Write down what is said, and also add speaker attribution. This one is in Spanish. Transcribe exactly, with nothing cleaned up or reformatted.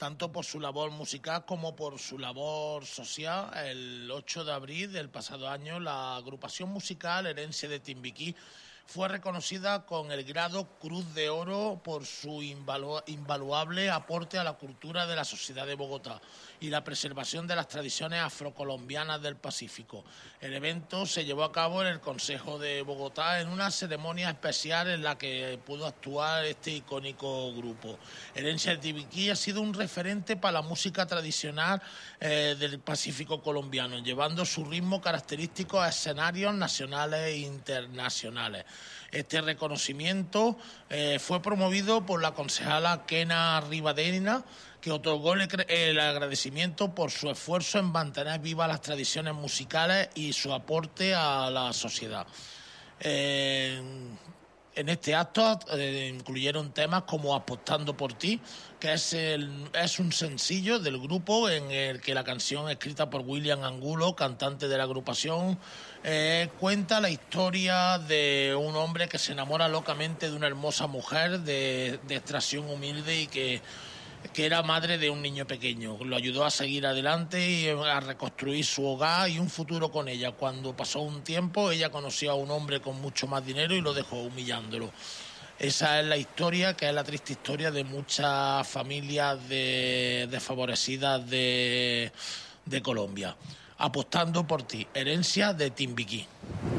Speaker 1: tanto por su labor musical como por su labor social. El ocho de abril del pasado año, la agrupación musical Herencia de Timbiquí fue reconocida con el grado Cruz de Oro por su invalu- invaluable aporte a la cultura de la sociedad de Bogotá y la preservación de las tradiciones afrocolombianas del Pacífico. El evento se llevó a cabo en el Consejo de Bogotá en una ceremonia especial en la que pudo actuar este icónico grupo. Herencia de Timbiquí ha sido un referente para la música tradicional eh, del Pacífico colombiano, llevando su ritmo característico a escenarios nacionales e internacionales. Este reconocimiento eh, fue promovido por la concejala Kena Rivadeneira, que otorgó el agradecimiento por su esfuerzo en mantener vivas las tradiciones musicales y su aporte a la sociedad. Eh, en este acto eh, incluyeron temas como Apostando por ti, que es, el, es un sencillo del grupo en el que la canción, escrita por William Angulo, cantante de la agrupación, eh, cuenta la historia de un hombre que se enamora locamente de una hermosa mujer de, de extracción humilde y que que era madre de un niño pequeño. Lo ayudó a seguir adelante y a reconstruir su hogar y un futuro con ella. Cuando pasó un tiempo, ella conoció a un hombre con mucho más dinero y lo dejó humillándolo. Esa es la historia, que es la triste historia de muchas familias de, desfavorecidas de, de Colombia. Apostando por ti, Herencia de Timbiquí.